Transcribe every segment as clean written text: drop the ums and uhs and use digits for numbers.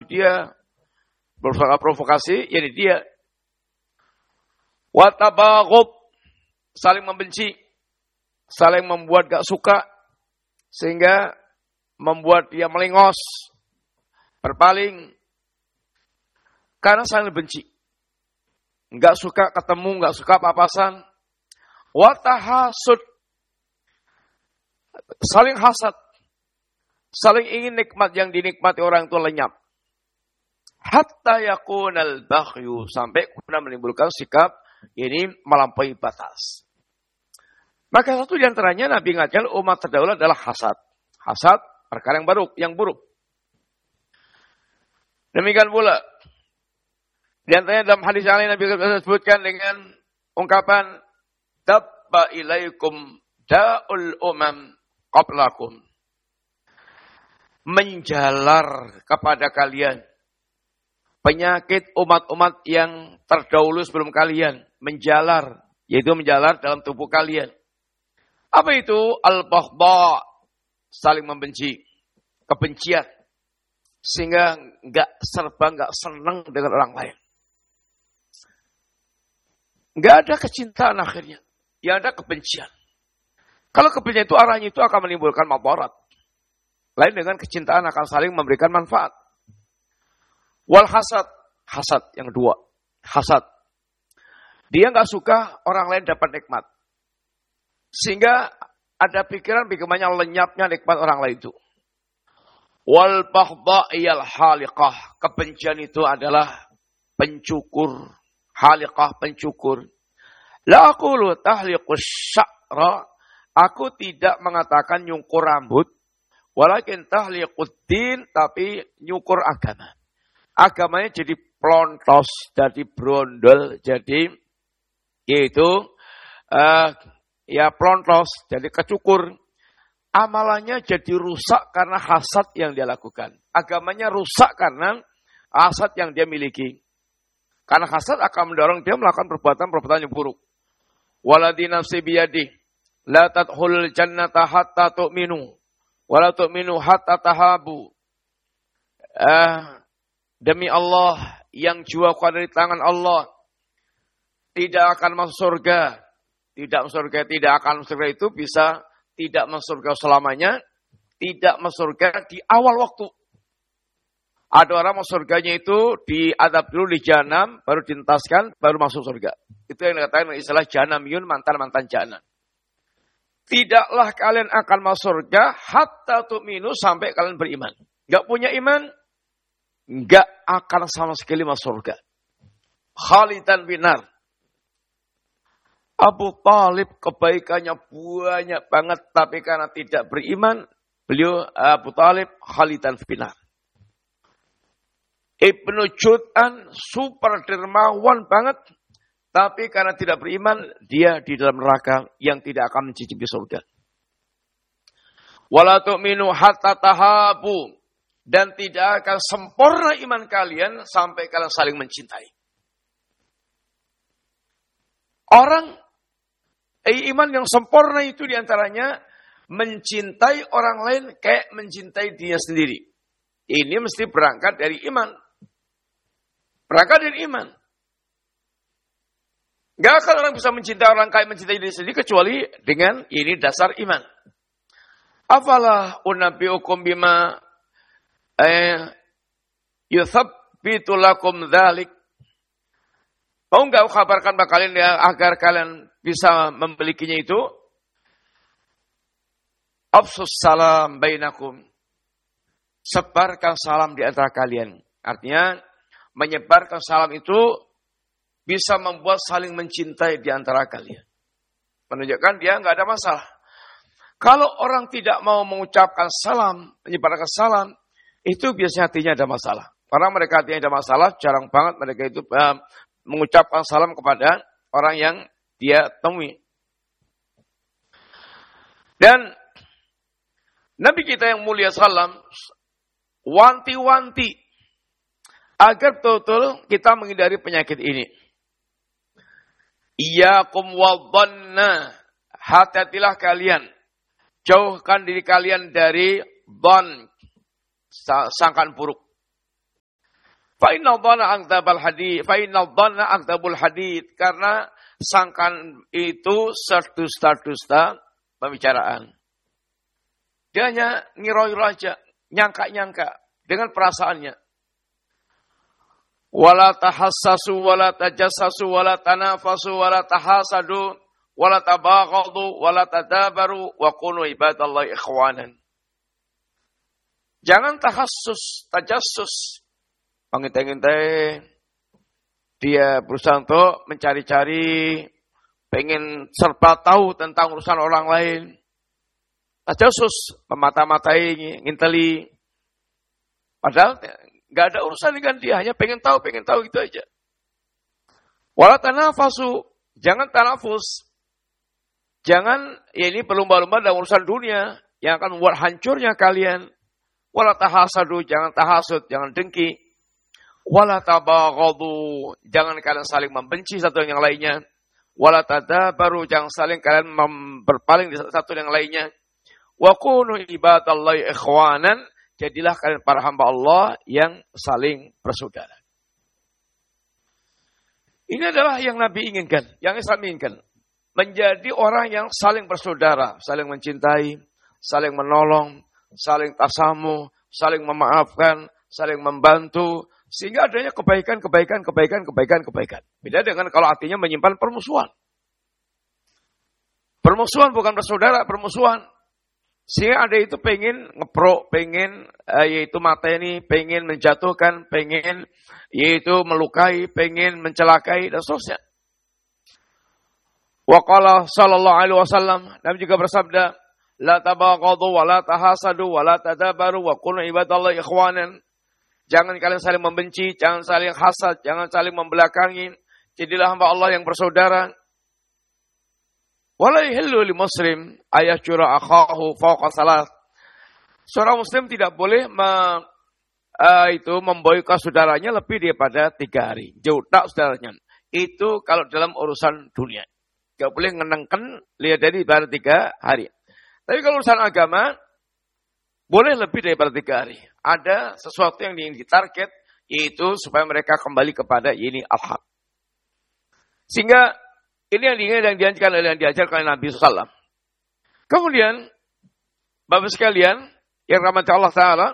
dia provokasi, yakni dia. Wa tabaghub, saling membenci, saling membuat gak suka, sehingga membuat dia melengos, berpaling, karena saling benci. Gak suka ketemu, gak suka papasan. Wa tahasud, saling hasad, saling ingin nikmat yang dinikmati orang itu lenyap. Hatta yakunal baghyu, sampai kemudian menimbulkan sikap ini melampaui batas. Maka satu di antaranya Nabi ingatkan umat terdahulu adalah hasad. Hasad perkara yang buruk. Demikian pula di antaranya dalam hadis yang lain Nabi sebutkan dengan ungkapan tabba ilaikum da'ul umam qablakum. Menjalar kepada kalian penyakit umat-umat yang terdahulu sebelum kalian. Menjalar, yaitu menjalar dalam tubuh kalian. Apa itu? Al-baghdha, saling membenci, kebencian. Sehingga enggak senang dengan orang lain. Enggak ada kecintaan akhirnya. Yang ada kebencian. Kalau kebencian itu arahnya itu akan menimbulkan madarat. Lain dengan kecintaan akan saling memberikan manfaat. Wal hasad, hasad yang kedua, hasad. Dia enggak suka orang lain dapat nikmat. Sehingga ada pikiran bagaimana lenyapnya nikmat orang lain itu. Wal baghdha iyal haliqah, kebencian itu adalah pencukur, haliqah pencukur. La aqulu tahliqus sya'ra, aku tidak mengatakan nyukur rambut, walakin tahliquddin, tapi nyukur agama. Agamanya jadi plontos, jadi brondol, jadi yaitu plontos, jadi kecukur. Amalannya jadi rusak karena hasad yang dia lakukan. Agamanya rusak karena hasad yang dia miliki. Karena hasad akan mendorong dia melakukan perbuatan-perbuatan yang buruk. Waladhi nafsi biyadih, la tadkhulul jannata hatta tu'minu, wa la tu'minu hatta tahabu. Demi Allah yang jiwaku ada di tangan Allah, tidak akan masuk surga. Tidak akan masuk surga itu bisa tidak masuk surga selamanya, tidak masuk surga di awal waktu. Ada orang masuk surganya itu diadab dulu di jahanam, baru dientaskan, baru masuk surga. Itu yang dikatakan istilah jahanamiyun, mantan-mantan jahanam. Tidaklah kalian akan masuk surga hatta tu'minu, sampai kalian beriman. Enggak punya iman, enggak akan sama sekali masuk surga. Khalidan binar. Abu Thalib kebaikannya banyak banget, tapi karena tidak beriman, beliau Abu Thalib khalidan binar. Ibnu Jud'an super dermawan banget, tapi karena tidak beriman, dia di dalam neraka yang tidak akan mencicipi surga. Wala tu'minu hatta tahabu, dan tidak akan sempurna iman kalian sampai kalian saling mencintai. Orang iman yang sempurna itu diantaranya mencintai orang lain kayak mencintai dirinya sendiri. Ini mesti berangkat dari iman. Berangkat dari iman. Gak akan orang bisa mencintai orang kayak mencintai diri sendiri kecuali dengan ini dasar iman. Afalah unabbiukum bima yuthabbitu lakum dzalik. Mau enggak kabarkan bagi kalian agar kalian bisa memilikinya itu? Afsus salam bainakum. Sebarkan salam di antara kalian. Artinya menyebarkan salam itu bisa membuat saling mencintai di antara kalian. Menunjukkan dia enggak ada masalah. Kalau orang tidak mau mengucapkan salam, menyebarkan salam, itu biasanya hatinya ada masalah. Karena mereka hatinya ada masalah, jarang banget mereka itu mengucapkan salam kepada orang yang dia temui. Dan Nabi kita yang mulia salam wanti-wanti agar betul-betul kita menghindari penyakit ini. Iyyakum wadhanna, hati-hatilah kalian, jauhkan diri kalian dari dhan, sangkaan buruk. Fa inna dhanna akdzabul hadid. Karena sangkaan itu dusta-dusta pembicaraan. Dia hanya ngiroy aja, nyangka-nyangka dengan perasaannya. Wala tahassasu wala tajassasu wala tanafasu wala tahasadu wala tabaghadu wala tadabaru wa kunu ibadallahi ikhwanan. Jangan tahassus, tajassus. Pengintai-intai. Dia berusaha untuk mencari-cari, pengen serba tahu tentang urusan orang lain. Tajassus, memata-matai, nginteli. Padahal nggak ada urusan dengan dia, hanya pengen tahu gitu aja. Wala tanafasu, jangan tanafus. Jangan, ya ini berlomba-lomba dalam urusan dunia yang akan membuat hancurnya kalian. Wala tahasadu, jangan tahasud, jangan dengki. Wala tabaghadu, jangan kalian saling membenci satu yang lainnya. Wala tadabaru, jangan saling kalian berpaling di satu yang lainnya. Wa kunu ibadallahi ikhwanan, jadilah kalian para hamba Allah yang saling bersaudara. Ini adalah yang Nabi inginkan, yang Islam inginkan. Menjadi orang yang saling bersaudara, saling mencintai, saling menolong, saling tasamuh, saling memaafkan, saling membantu, sehingga adanya kebaikan. Beda dengan kalau artinya menyimpan permusuhan. Permusuhan bukan bersaudara, permusuhan. Sehingga ada itu pengen ngeprok, pengen yaitu mateni, pengen menjatuhkan, pengen yaitu melukai, pengen mencelakai dan seterusnya. Wa qala sallallahu alaihi wasallam, Nabi juga bersabda, la tabaghadu wa la tahasadu wa la tadabaru wa kunu ibadallahi ikhwanan. Jangan kalian saling membenci, jangan saling hasad, jangan saling membelakangi. Jadilah hamba Allah yang bersaudara. Wala yahillu lil muslim ayashura akhahu fawqa salat. Seorang muslim tidak boleh memboikot saudaranya lebih daripada 3 hari. Jauh tak saudaranya. Itu kalau dalam urusan dunia. Gak boleh ngenengken lihat dari pada 3 hari. Tapi kalau urusan agama, boleh lebih daripada 3 hari. Ada sesuatu yang ingin ditarget, yaitu supaya mereka kembali kepada ini al-haq. Sehingga ini yang diinginkan dan diajarkan oleh Nabi SAW. Kemudian, Bapak sekalian, yang rahmati Allah Ta'ala,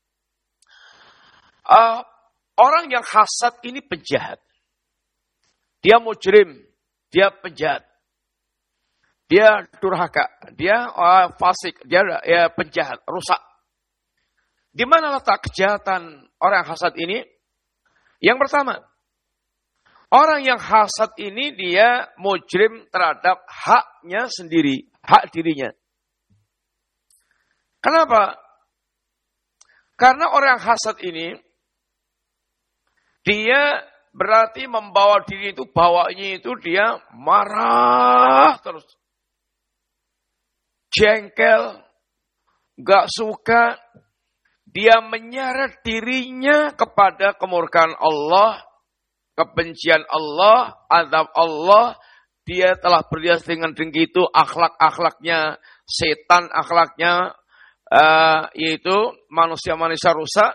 orang yang hasad ini penjahat. Dia mujrim, dia penjahat. Dia durhaka, dia fasik, dia penjahat, rusak. Di mana letak kejahatan orang hasad ini? Yang pertama, orang yang hasad ini dia mujrim terhadap haknya sendiri, hak dirinya. Kenapa? Karena orang hasad ini, dia berarti membawa diri itu, bawaannya itu dia marah terus. Jengkel, gak suka, dia menyeret dirinya kepada kemurkaan Allah, kebencian Allah, azab Allah. Dia telah berhias dengan dengki itu, akhlak-akhlaknya setan, akhlaknya yaitu manusia-manusia rusak.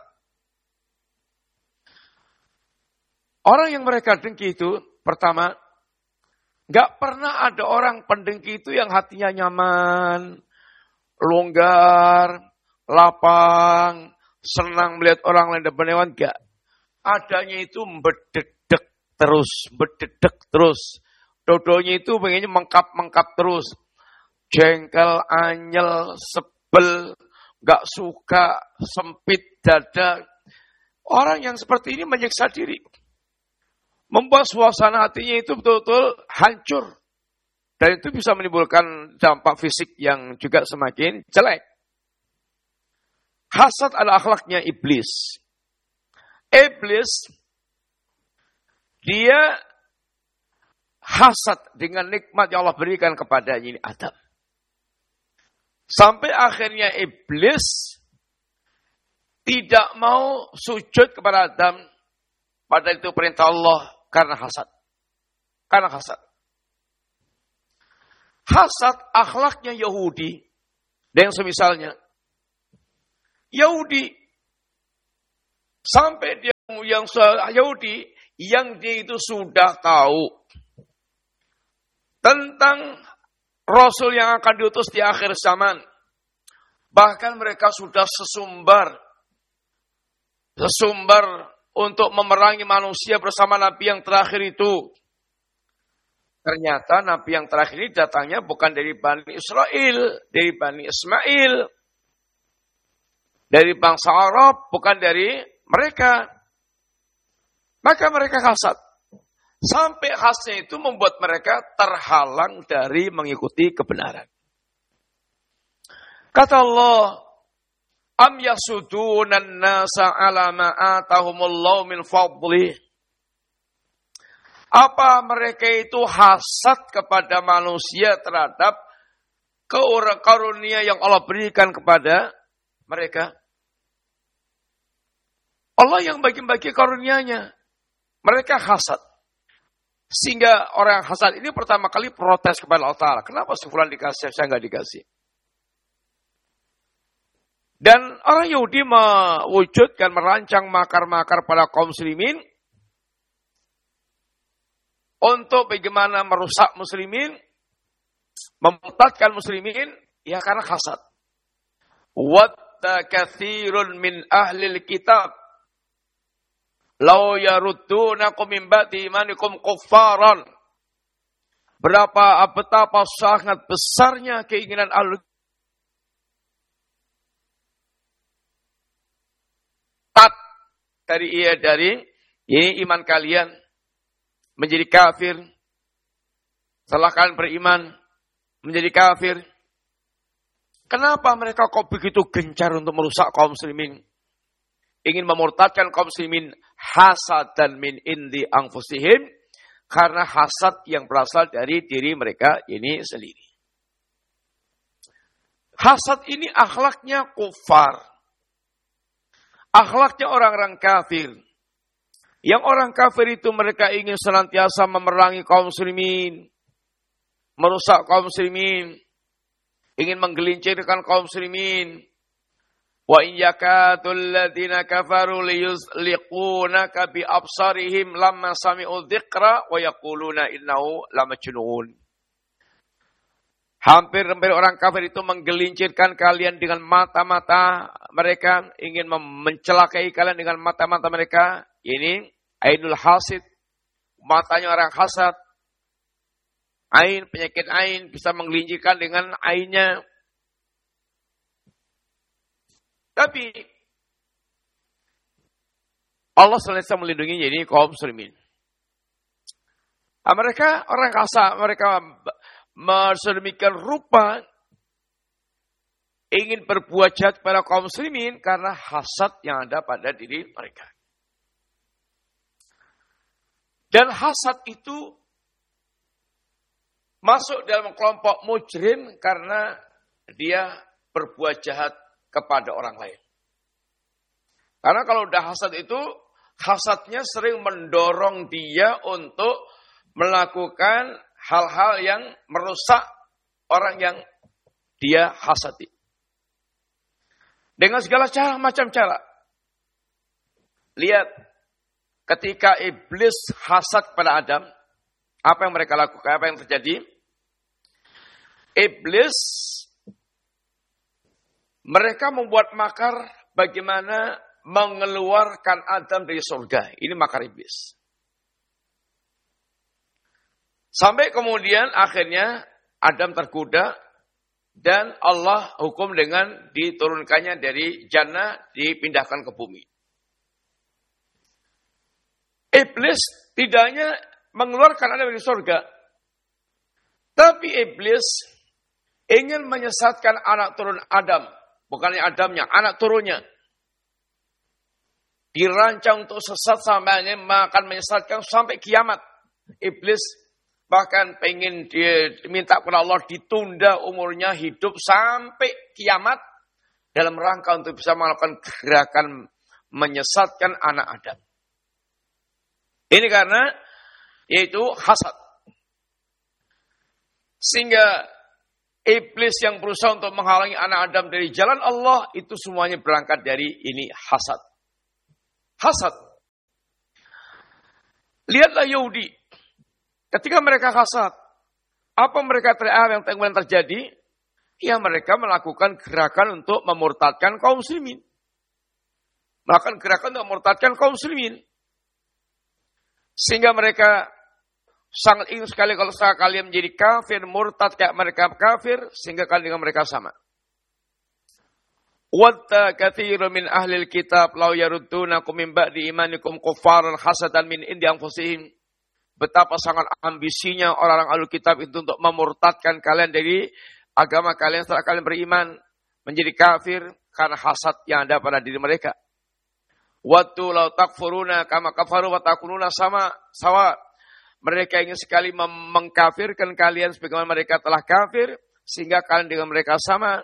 Orang yang mereka dengki itu, pertama, gak pernah ada orang pendengki itu yang hatinya nyaman, longgar, lapang, senang melihat orang lain dan bernewan. Gak. Adanya itu berdedek terus. Dodonya itu pengennya mengkap terus. Jengkel, anyel, sebel, gak suka, sempit dada. Orang yang seperti ini menyiksa diri. Membuat suasana hatinya itu betul-betul hancur. Dan itu bisa menimbulkan dampak fisik yang juga semakin jelek. Hasad adalah akhlaknya iblis. Iblis, dia hasad dengan nikmat yang Allah berikan kepadanya ini Adam. Sampai akhirnya iblis tidak mau sujud kepada Adam. Padahal itu perintah Allah. Karena hasad. Hasad akhlaknya Yahudi. Dan yang semisalnya. Yahudi. Sampai dia yang Yahudi yang dia itu sudah tahu tentang Rasul yang akan diutus di akhir zaman. Bahkan mereka sudah sesumbar untuk memerangi manusia bersama Nabi yang terakhir itu. Ternyata Nabi yang terakhir ini datangnya bukan dari Bani Israel, dari Bani Ismail, dari bangsa Arab, bukan dari mereka. Maka mereka hasad. Sampai hasadnya itu membuat mereka terhalang dari mengikuti kebenaran. Kata Allah, am yasudunan nasa ala ma atahumullahu min fadlih. Apa mereka itu hasad kepada manusia terhadap karunia yang Allah berikan kepada mereka? Allah yang bagi-bagi karunia-Nya. Mereka hasad. Sehingga orang hasad ini pertama kali protes kepada Allah Ta'ala. Kenapa si fulan dikasih, saya nggak dikasih? Dan orang Yahudi mewujudkan, merancang makar-makar pada kaum muslimin untuk bagaimana merusak muslimin, memurtadkan muslimin, ya karena hasad. Watta katsirun min ahlil kitab law yaruddunakum min ba'di imanikum kuffaran. Betapa sangat besarnya keinginan ahlul dari iman kalian menjadi kafir. Setelah kalian beriman menjadi kafir. Kenapa mereka kok begitu gencar untuk merusak kaum muslimin? Ingin memurtadkan kaum muslimin, hasad dan min indi anfusihim, karena hasad yang berasal dari diri mereka ini sendiri. Hasad ini akhlaknya kufar. Akhlaknya orang-orang kafir. Yang orang kafir itu mereka ingin senantiasa memerangi kaum muslimin, merusak kaum muslimin, ingin menggelincirkan kaum muslimin. Wa in yakadul ladzina kafaru liyuzliqunaka bi absarihim lamma sami'u dzikra wa yaquluna innahu lamajnun. Hampir orang kafir itu menggelincirkan kalian dengan mata-mata mereka, ingin mencelakai kalian dengan mata-mata mereka. Ini ainul hasid, matanya orang hasad. Ain, penyakit ain bisa menggelincirkan dengan ainnya. Tapi Allah selesai melindungi jadi kaum muslimin. Mereka orang kasar, mereka sedemikian rupa ingin berbuat jahat pada kaum muslimin karena hasad yang ada pada diri mereka. Dan hasad itu masuk dalam kelompok mujrim karena dia berbuat jahat kepada orang lain. Karena kalau udah hasad itu, hasadnya sering mendorong dia untuk melakukan hal-hal yang merusak orang yang dia hasadi. Dengan segala cara, macam cara. Lihat, ketika iblis hasad pada Adam, apa yang mereka lakukan, apa yang terjadi? Iblis, mereka membuat makar bagaimana mengeluarkan Adam dari surga. Ini makar iblis. Sampai kemudian akhirnya Adam tergoda dan Allah hukum dengan diturunkannya dari jannah dipindahkan ke bumi. Iblis tidak hanya mengeluarkan Adam dari surga, tapi iblis ingin menyesatkan anak turun Adam. Bukannya Adamnya, anak turunnya. Dirancang untuk sesat sampai akan menyesatkan sampai kiamat. Iblis bahkan pengen diminta kepada Allah ditunda umurnya hidup sampai kiamat dalam rangka untuk bisa melakukan gerakan menyesatkan anak Adam. Ini karena yaitu hasad. Sehingga iblis yang berusaha untuk menghalangi anak Adam dari jalan Allah itu semuanya berangkat dari ini hasad. Hasad. Lihatlah Yahudi. Ketika mereka hasad, apa yang kemudian terjadi? Ya mereka melakukan gerakan untuk memurtadkan kaum muslimin. Melakukan gerakan untuk memurtadkan kaum muslimin. Sehingga mereka sangat ingin sekali kalau kalian menjadi kafir, murtad kayak mereka kafir, sehingga kalian dengan mereka sama. Wadda katsirun min ahlil kitab law yaruddunakum min ba'di imanikum kuffaran hasadan min indi anfusihim. Betapa sangat ambisinya orang-orang ahlul kitab itu untuk memurtadkan kalian dari agama kalian setelah kalian beriman menjadi kafir karena hasad yang ada pada diri mereka. Waddu law takfuruna kama kafaru wa takununa sawa. Mereka ingin sekali mengkafirkan kalian sebagaimana mereka telah kafir sehingga kalian dengan mereka sama.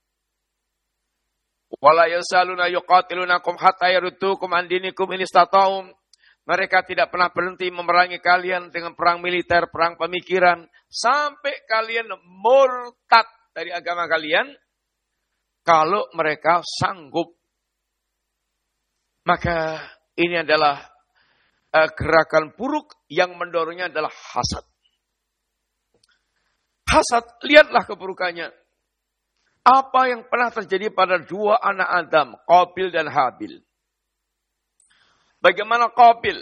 Wala yasaluna yuqatilunakum hatta yaruddukum an dinikum in istata'um. Mereka tidak pernah berhenti memerangi kalian dengan perang militer, perang pemikiran sampai kalian murtad dari agama kalian kalau mereka sanggup. Maka ini adalah gerakan buruk yang mendorongnya adalah hasad. Hasad, lihatlah keburukannya. Apa yang pernah terjadi pada dua anak Adam, Qabil dan Habil. Bagaimana Qabil?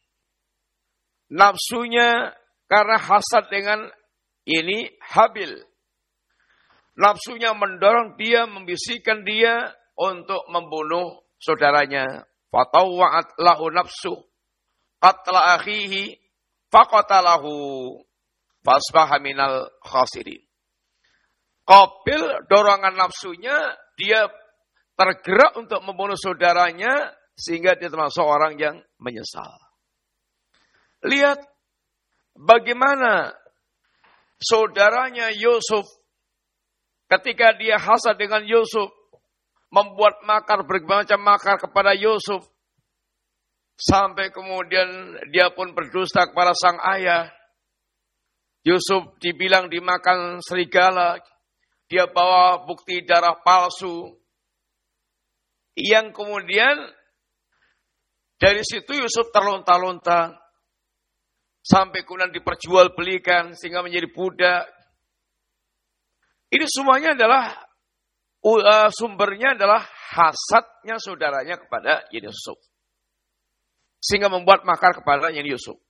Nafsunya karena hasad dengan ini Habil. Nafsunya mendorong dia, membisikkan dia untuk membunuh saudaranya. Fatawwa'at lahu nafsu qatla akhihi faqatalahu fasbaha minal khasirin. Qabil dorongan nafsunya, dia tergerak untuk membunuh saudaranya sehingga dia termasuk orang yang menyesal. Lihat bagaimana saudaranya Yusuf ketika dia hasad dengan Yusuf, membuat makar, berbagai macam makar kepada Yusuf, sampai kemudian dia pun berdusta kepada sang ayah. Yusuf dibilang dimakan serigala. Dia bawa bukti darah palsu. Yang kemudian dari situ Yusuf terlonta-lonta. Sampai kemudian diperjualbelikan sehingga menjadi budak. Ini semuanya adalah, sumbernya adalah hasadnya saudaranya kepada Yusuf. Sehingga membuat makar kepada Yusuf.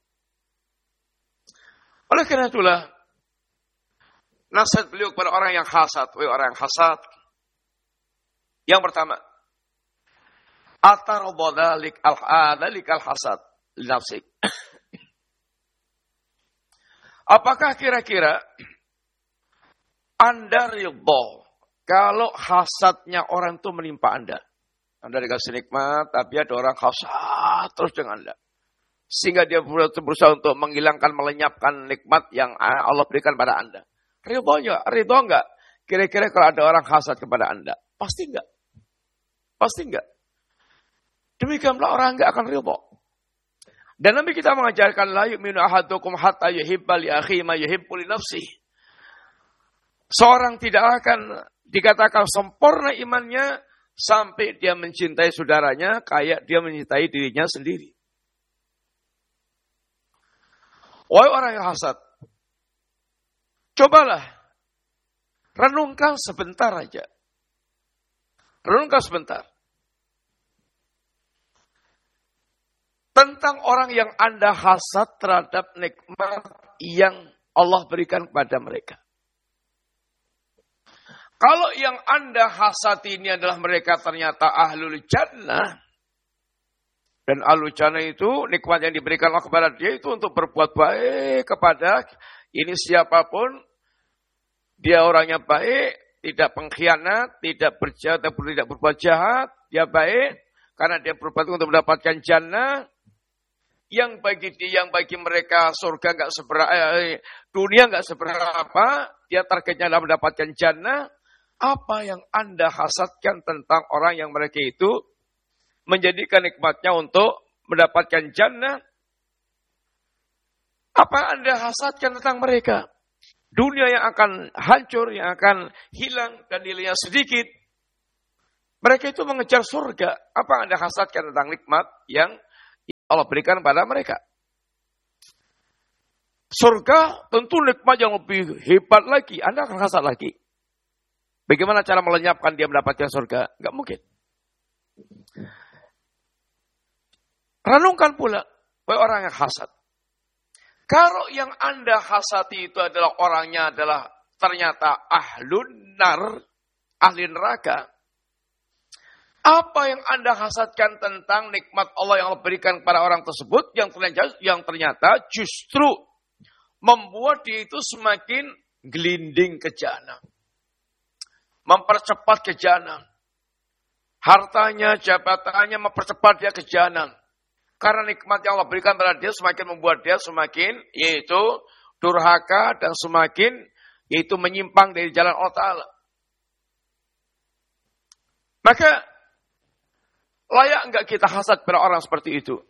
Oleh karena itulah, nasihat beliau kepada orang yang hasad. Orang yang hasad. Yang pertama. Atarobodalik al-hasad. Linafsik. Apakah kira-kira Anda ridho kalau hasadnya orang itu menimpa Anda? Anda dikasih nikmat, tapi ada orang hasad terus dengan Anda. Sehingga dia berusaha untuk menghilangkan, melenyapkan nikmat yang Allah berikan pada Anda. Ridho enggak? Kira-kira kalau ada orang hasad kepada Anda? Pasti enggak. Pasti enggak. Demikianlah orang enggak akan ridho. Dan Nabi kita mengajarkan la yu'minu ahadukum hatta yuhibba li akhihi ma yuhibbu li nafsihi. Seorang tidak akan dikatakan sempurna imannya sampai dia mencintai saudaranya kayak dia mencintai dirinya sendiri. Wahai orang yang hasad, cobalah renungkan sebentar aja. Renungkan sebentar. Tentang orang yang Anda hasad terhadap nikmat yang Allah berikan kepada mereka. Kalau yang Anda hasad ini adalah mereka ternyata ahlul jannah. Dan ahlul jannah itu nikmat yang diberikan Allah kepada dia itu untuk berbuat baik kepada ini siapapun. Dia orangnya baik, tidak pengkhianat, tidak berjahat, tidak berbuat jahat. Dia baik karena dia berbuat untuk mendapatkan jannah. Yang bagi mereka surga enggak seberapa, dunia enggak seberapa, dia targetnya adalah mendapatkan jannah. Apa yang Anda hasadkan tentang orang yang mereka itu menjadikan nikmatnya untuk mendapatkan jannah? Apa Anda hasadkan tentang mereka? Dunia yang akan hancur, yang akan hilang dan nilainya sedikit. Mereka itu mengejar surga. Apa Anda hasadkan tentang nikmat yang Allah berikan pada mereka? surga tentu nikmat yang lebih hebat lagi. Anda akan hasad lagi. Bagaimana cara melenyapkan dia mendapatkan surga? Enggak mungkin. Renungkan pula, wahai orang yang hasad. Kalau yang Anda hasati itu adalah orangnya adalah ternyata ahlun nar, ahli neraka. Apa yang Anda hasadkan tentang nikmat Allah yang Allah berikan kepada orang tersebut yang ternyata justru membuat dia itu semakin gelinding ke jahanam. Mempercepat ke jahanam. Hartanya, jabatannya mempercepat dia ke jahanam. Karena nikmat yang Allah berikan pada dia semakin membuat dia semakin yaitu durhaka dan semakin yaitu menyimpang dari jalan Allah Ta'ala. Maka layak enggak kita hasad pada orang seperti itu?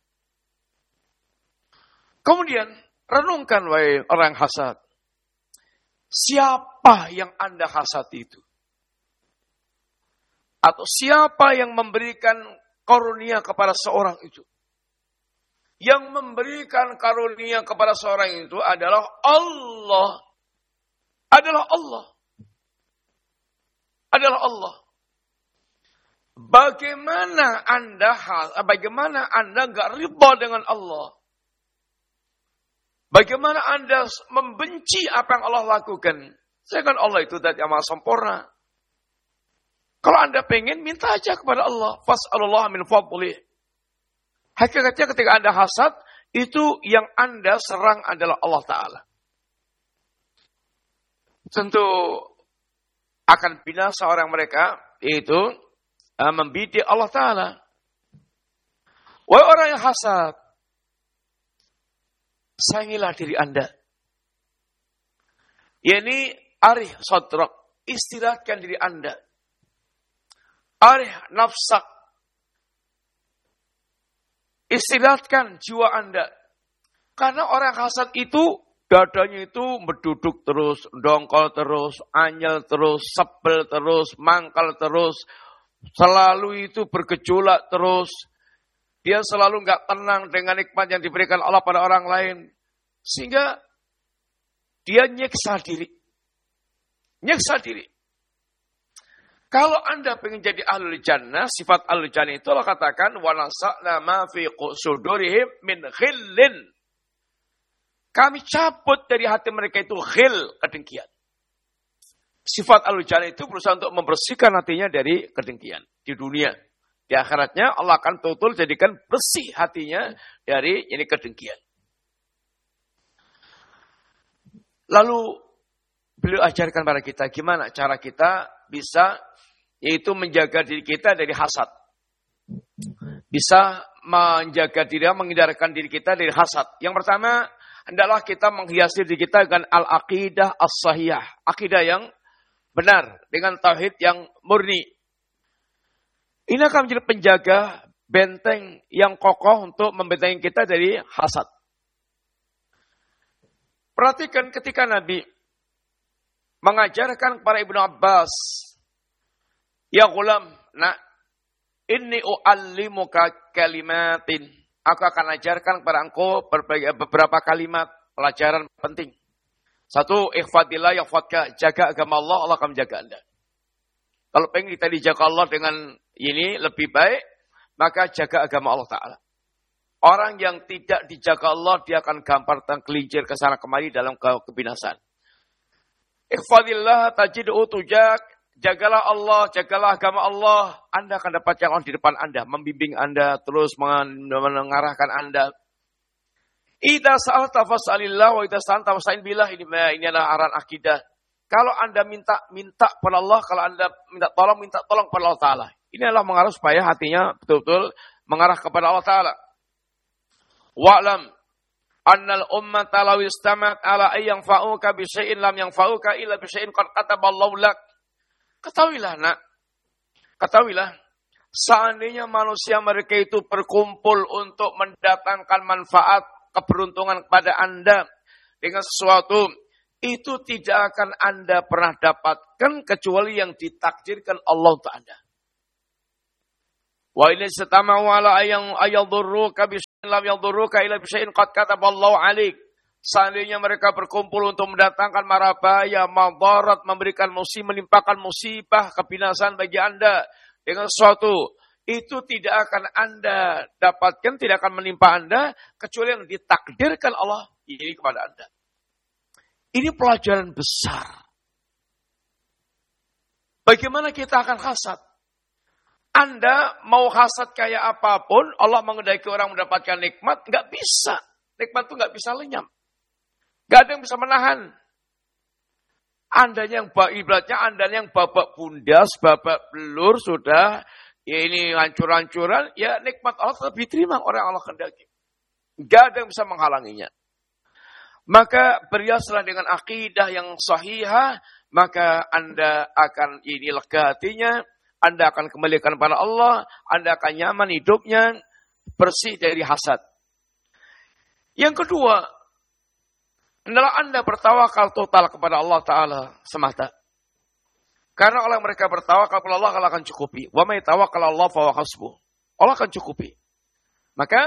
Kemudian renungkan wahai orang hasad. Siapa yang Anda hasad itu? Atau siapa yang memberikan karunia kepada seorang itu? Yang memberikan karunia kepada seorang itu adalah Allah. Adalah Allah. Adalah Allah. Bagaimana Anda enggak ridha dengan Allah? Bagaimana Anda membenci apa yang Allah lakukan? Sedangkan Allah itu zat yang maha sempurna. Kalau Anda pengen, minta aja kepada Allah. Fas'alullah min fadlih. Hakikatnya ketika Anda hasad, itu yang Anda serang adalah Allah Ta'ala. Tentu akan binasa orang mereka, yaitu membidik Allah Ta'ala. Wahai orang yang hasad, sayangilah diri Anda. Yani arih sadrak, istirahatkan diri Anda. Arih nafsak, istirahatkan jiwa Anda. Karena orang hasad itu, dadanya itu berduduk terus, dongkol terus, anyel terus, sebel terus, mangkal terus. Selalu itu bergejolak terus. Dia selalu enggak tenang dengan nikmat yang diberikan Allah pada orang lain. Sehingga dia nyiksa diri. Nyiksa diri. Kalau Anda pengen jadi ahlul jannah, sifat ahlul jannah itu Allah katakan, وَنَسَعْنَا مَا فِي صُدُورِهِمْ مِنْ خِلٍّ. Kami cabut dari hati mereka itu khil, kedengkian. Sifat ahlul jannah itu berusaha untuk membersihkan hatinya dari kedengkian di dunia. Di akhiratnya Allah akan betul jadikan bersih hatinya dari ini kedengkian. Lalu beliau ajarkan pada kita gimana cara kita bisa yaitu menjaga diri kita dari hasad. Bisa menjaga diri, menghindarkan diri kita dari hasad. Yang pertama, hendaklah kita menghiasi diri kita dengan al-aqidah as-sahihah. Akidah yang benar, dengan tauhid yang murni. Ini akan menjadi penjaga benteng yang kokoh untuk membentengi kita dari hasad. Perhatikan ketika Nabi mengajarkan kepada Ibnu Abbas, ya gulam, nak, inni u'allimuka kalimatin. Aku akan ajarkan kepada engkau beberapa kalimat pelajaran penting. Satu, ikhfadillah yahfadka, jaga agama Allah, Allah akan menjaga Anda. Kalau pengen kita dijaga Allah dengan ini lebih baik, maka jaga agama Allah Ta'ala. Orang yang tidak dijaga Allah, dia akan gampang tergelincir ke sana kemari dalam kebinasaan. Ikhfadillah tajid'u tujak, jagalah Allah, jagalah agama Allah. Anda akan dapat yang Allah di depan Anda, membimbing Anda, terus mengarahkan Anda. Idza sa'alta fas'alillah wa idza sa'alta fasta'in billah. Ini adalah arahan akidah. Kalau Anda minta pada Allah, kalau Anda minta tolong pada Allah Ta'ala. Ini adalah mengarah supaya hatinya betul-betul mengarah kepada Allah Ta'ala. Wa'lam annal ummata law istamat ala ay yanfa'uka bi syai'in lam yanfa'uka illa bi syai'in qad kataballahu lak. Ketahuilah nak, ketahuilah seandainya manusia mereka itu berkumpul untuk mendatangkan manfaat, keberuntungan kepada Anda dengan sesuatu, itu tidak akan Anda pernah dapatkan kecuali yang ditakdirkan Allah untuk Anda. Wa in istatama'u ala ayadurruka bi syai'in lam yadurruka illa bi syai'in qad kataballahu 'alaik. Seandainya mereka berkumpul untuk mendatangkan mara bahaya, madarat, memberikan musibah, menimpakan musibah, kebinasaan bagi Anda dengan sesuatu, itu tidak akan Anda dapatkan, tidak akan menimpa Anda, kecuali yang ditakdirkan Allah ini kepada Anda. Ini pelajaran besar. Bagaimana kita akan hasad? Anda mau hasad kayak apapun, Allah mengendaki orang mendapatkan nikmat, nggak bisa. Nikmat itu nggak bisa lenyap. Nggak ada yang bisa menahan. Anda yang ibaratnya Anda yang babak bundas, babak belur sudah, ya ini hancur-hancuran, ya nikmat Allah tetap diterima orang Allah kehendaki. Nggak ada yang bisa menghalanginya. Maka berhiaslah dengan akidah yang sahihah, maka Anda akan ini lega hatinya, Anda akan kembalikan kepada Allah, Anda akan nyaman hidupnya, bersih dari hasad. Yang kedua, adalah Anda bertawakal total kepada Allah Ta'ala semata. Karena orang mereka bertawakal kepada Allah akan cukupi. Wa may tawakkal Allah fa huwa hasbuh. Allah akan cukupi. Maka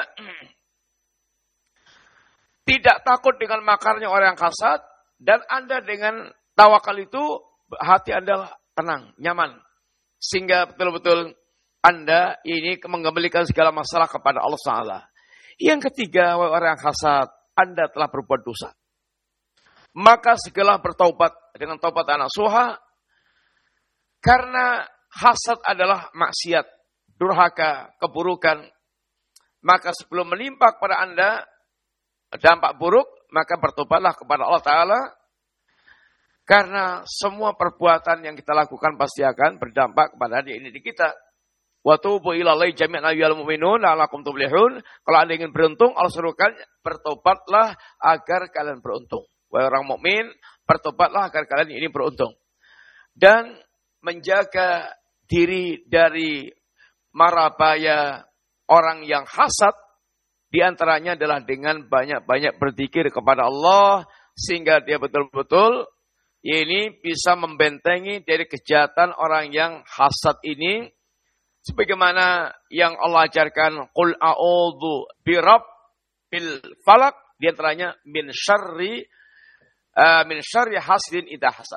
tidak takut dengan makarnya orang yang hasad, dan Anda dengan tawakal itu hati Anda tenang, nyaman. Sehingga betul-betul Anda ini mengembalikan segala masalah kepada Allah Ta'ala. Yang ketiga, orang yang hasad, Anda telah berbuat dosa. Maka segala bertaubat dengan taubat nasuha, karena hasad adalah maksiat, durhaka, keburukan. Maka sebelum menimpa kepada Anda dampak buruk, maka bertobatlah kepada Allah Ta'ala. Karena semua perbuatan yang kita lakukan pasti akan berdampak kepada diri kita. Wa tubu ilallahi jami'an ayyuhal mu'minun la'allakum tuflihun. Kalau Anda ingin beruntung, Allah serukan bertobatlah agar kalian beruntung. Wahai orang mukmin, bertobatlah agar kalian ini beruntung. Dan menjaga diri dari mara bahaya orang yang hasad, diantaranya adalah dengan banyak-banyak berzikir kepada Allah, sehingga dia betul-betul ini bisa membentengi dari kejahatan orang yang hasad ini. Sebagaimana yang Allah ajarkan, Qul a'udzu birabbil falak, diantaranya min syarri hasidin idza hasad.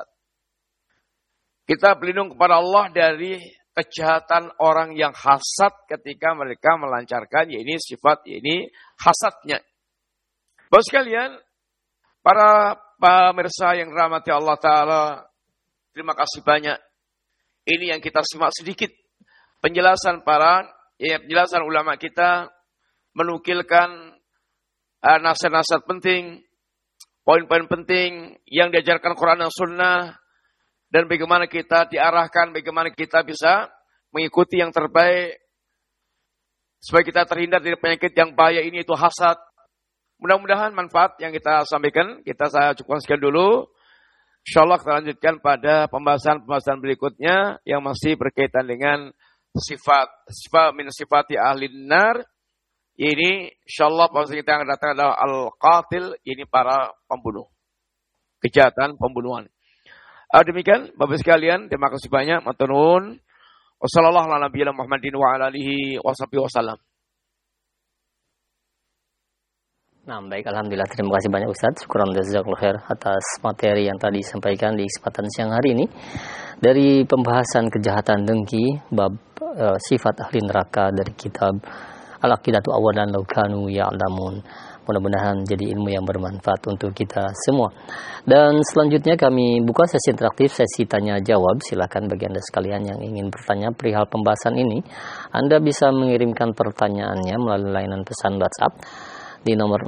Kita berlindung kepada Allah dari kejahatan orang yang hasad ketika mereka melancarkan ini sifat ini hasadnya. Bapak sekalian, para pemirsa yang dirahmati Allah Ta'ala, terima kasih banyak. Ini yang kita simak sedikit penjelasan penjelasan ulama kita, menukilkan nasihat-nasihat penting, poin-poin penting yang diajarkan Quran dan Sunnah, dan bagaimana kita diarahkan, bagaimana kita bisa mengikuti yang terbaik, supaya kita terhindar dari penyakit yang bahaya ini, itu hasad. Mudah-mudahan manfaat yang kita sampaikan, saya cukupkan sekian dulu. InsyaAllah kita lanjutkan pada pembahasan berikutnya, yang masih berkaitan dengan sifat min sifati ahlin nar. Ini insyaallah pembahasan kita yang datang adalah al-qatil, ini para pembunuh. Kejahatan pembunuhan. Demikian Bapak sekalian, terima kasih banyak. Matur nuwun. Wassallallahu ala nabiyina Muhammadin wa ala alihi wasallam. Nah, baik, alhamdulillah, terima kasih banyak Ustaz. Syukran jazakallahu khair atas materi yang tadi disampaikan di kesempatan siang hari ini. Dari pembahasan kejahatan dengki bab sifat ahli neraka dari kitab Al-Aqidatu Awalan Law Kanu Ya'lamun. Mudah-mudahan jadi ilmu yang bermanfaat untuk kita semua. Dan selanjutnya kami buka sesi interaktif, sesi tanya jawab. Silakan bagi Anda sekalian yang ingin bertanya perihal pembahasan ini, Anda bisa mengirimkan pertanyaannya melalui layanan pesan WhatsApp di nomor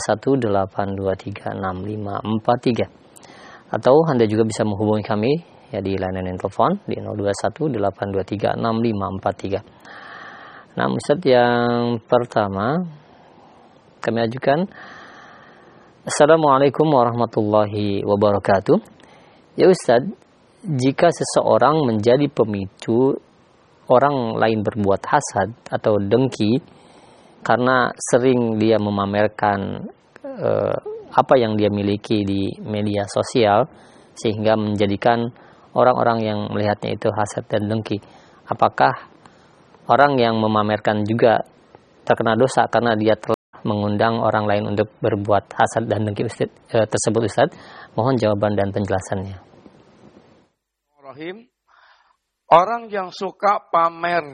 0218236543. Atau Anda juga bisa menghubungi kami ya di layanan telepon di 0218236543. Nah, Ustaz, yang pertama kami ajukan, Assalamualaikum warahmatullahi wabarakatuh. Ya Ustaz, jika seseorang menjadi pemicu orang lain berbuat hasad atau dengki karena sering dia memamerkan apa yang dia miliki di media sosial, sehingga menjadikan orang-orang yang melihatnya itu hasad dan dengki, apakah orang yang memamerkan juga terkena dosa karena dia telah mengundang orang lain untuk berbuat hasad dan dengki tersebut Ustaz? Mohon jawaban dan penjelasannya. Orang yang suka pamer,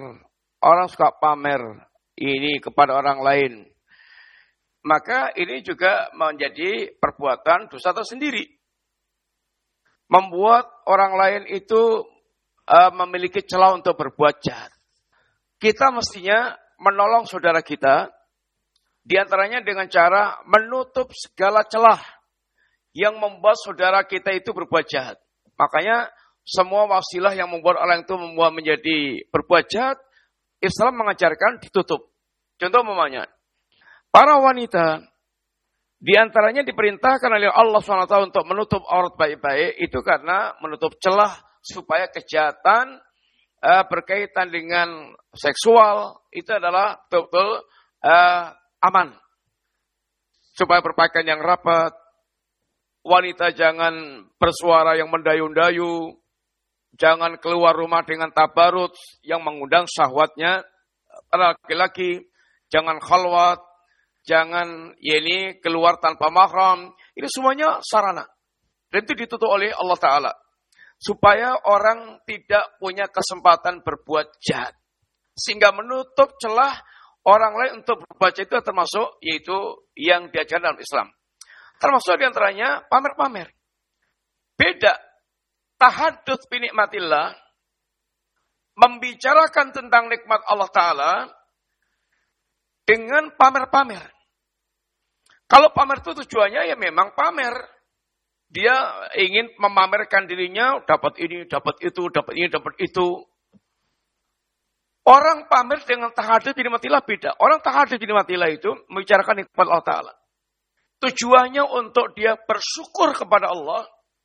ini kepada orang lain, maka ini juga menjadi perbuatan dosa tersendiri. Membuat orang lain itu memiliki celah untuk berbuat jahat. Kita mestinya menolong saudara kita, diantaranya dengan cara menutup segala celah yang membuat saudara kita itu berbuat jahat. Makanya semua wasilah yang membuat orang itu membuat menjadi berbuat jahat, Islam mengajarkan ditutup. Contoh umpamanya, para wanita diantaranya diperintahkan oleh Allah SWT untuk menutup aurat baik-baik, itu karena menutup celah supaya kejahatan berkaitan dengan seksual itu adalah betul-betul aman. Supaya berpakaian yang rapat, wanita jangan bersuara yang mendayu-dayu, jangan keluar rumah dengan tabarut yang mengundang syahwatnya laki-laki, jangan khalwat, jangan keluar tanpa mahram. Ini semuanya sarana. Dan itu ditutup oleh Allah Ta'ala. Supaya orang tidak punya kesempatan berbuat jahat. Sehingga menutup celah orang lain untuk berbuat jahat itu termasuk yaitu yang diajarkan dalam Islam. Termasuk diantaranya pamer-pamer. Beda. Tahadduts bi nikmatillah. Membicarakan tentang nikmat Allah Ta'ala dengan pamer-pamer. Kalau pamer itu tujuannya ya memang pamer. Dia ingin memamerkan dirinya, dapat ini, dapat itu, dapat ini, dapat itu. Orang pamer dengan tahadduts bi nikmatillah beda. Orang tahadduts bi nikmatillah itu membicarakan nikmat Allah Ta'ala. Tujuannya untuk dia bersyukur kepada Allah.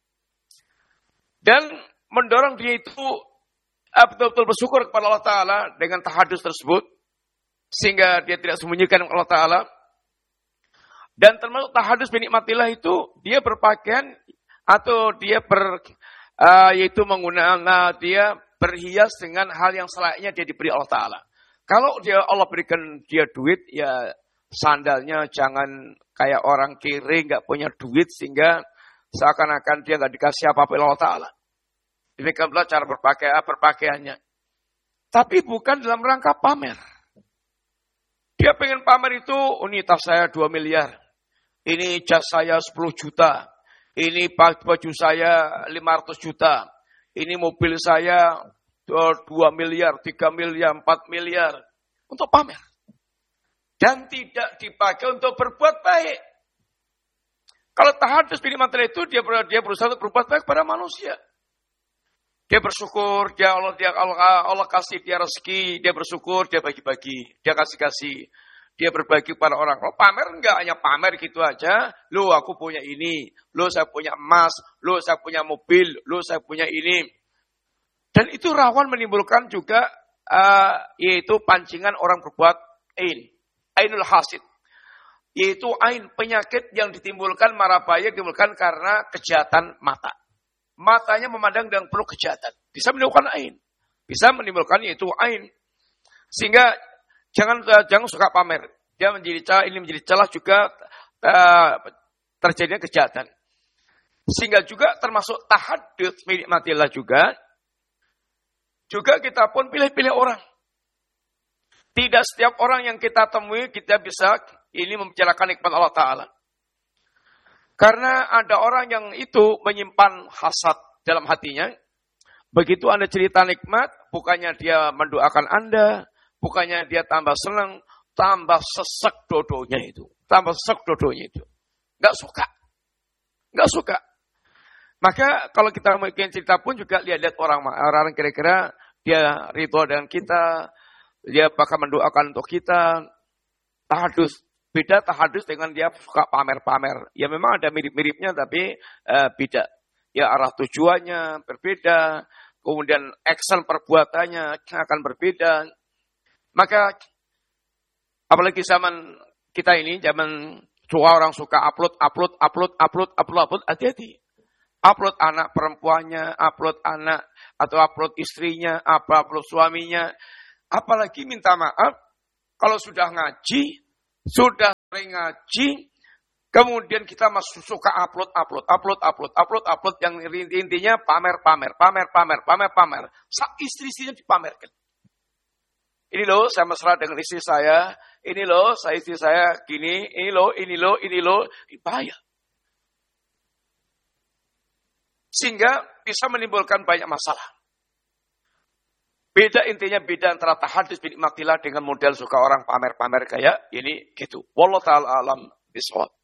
Dan mendorong dia itu betul-betul bersyukur kepada Allah Ta'ala dengan tahadduts tersebut. Sehingga dia tidak sembunyikan Allah Ta'ala. Dan termasuk tahadduts bi nikmatillah itu dia berpakaian atau dia dia berhias dengan hal yang selayaknya dia diberi Allah Ta'ala. Kalau Allah berikan dia duit, ya sandalnya jangan kayak orang kiri nggak punya duit sehingga seakan-akan dia nggak dikasih apa-apa Allah Ta'ala. Demikianlah cara berpakaiannya. Tapi bukan dalam rangka pamer. Dia pengen pamer itu, ini tas saya 2 miliar. Ini jas saya 10 juta. Ini baju saya 500 juta. Ini mobil saya 2 miliar, 3 miliar, 4 miliar. Untuk pamer. Dan tidak dipakai untuk berbuat baik. Kalau tahadduts bi nikmatillah itu dia berusaha untuk berbuat baik kepada manusia. Dia bersyukur, Allah kasih dia rezeki, dia bersyukur, dia bagi-bagi, dia kasih-kasih. Dia berbagi kepada orang. Kalau pamer enggak, hanya pamer gitu aja. Loh aku punya ini, loh saya punya emas, loh saya punya mobil, loh saya punya ini. Dan itu rawan menimbulkan juga yaitu pancingan orang berbuat ainul hasid. Yaitu ain, penyakit yang ditimbulkan, marabaya ditimbulkan karena kejahatan mata. Matanya memandang dengan penuh kejahatan. Bisa menimbulkan ain. Bisa menimbulkan yaitu ain. Sehingga jangan suka pamer. Dia menjadi celah juga terjadinya kejahatan. Sehingga juga termasuk tahadduts bi nikmatillah juga. Juga kita pun pilih-pilih orang. Tidak setiap orang yang kita temui kita bisa membicarakan nikmat Allah Ta'ala. Karena ada orang yang itu menyimpan hasad dalam hatinya. Begitu Anda cerita nikmat, bukannya dia mendoakan Anda, bukannya dia tambah senang, tambah sesek dodonya itu. Nggak suka. Maka kalau kita mau bikin cerita pun juga lihat orang kira-kira dia ridho dengan kita, dia bakal mendoakan untuk kita. Tahadduts. Beda tahadduts dengan dia suka pamer-pamer. Ya memang ada mirip-miripnya tapi beda. Ya arah tujuannya berbeda, kemudian action perbuatannya akan berbeda. Maka apalagi zaman kita ini, zaman orang suka upload, hati-hati. Upload anak perempuannya, upload anak atau upload istrinya, upload suaminya. Apalagi minta maaf kalau sudah ngaji, sudah mulai ngaji, kemudian kita masuk suka upload yang intinya pamer. Istri-istrinya dipamerkan. Ini loh, saya mesra dengan istri saya. Ini loh, istri saya gini. Ini loh. Bahaya. Sehingga bisa menimbulkan banyak masalah. Beda antara tahadus bin Imaktillah dengan model suka orang pamer-pamer kayak ini gitu. Wallahu ta'ala alam bishawab.